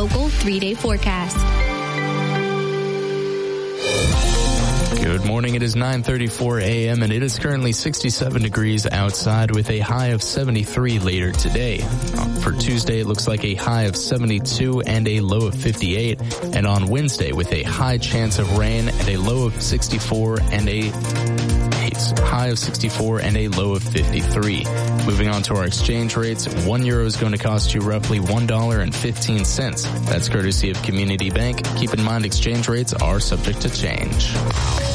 local 3-day forecast. Good morning. It is 9:34 a.m. and it is currently 67 degrees outside with a high of 73 later today. For Tuesday, it looks like a high of 72 and a low of 58. And on Wednesday, with a high chance of rain and a low of 64 and a high of 64 and a low of 53. Moving on to our exchange rates, €1 is going to cost you roughly $1.15. That's courtesy of Community Bank. Keep in mind exchange rates are subject to change.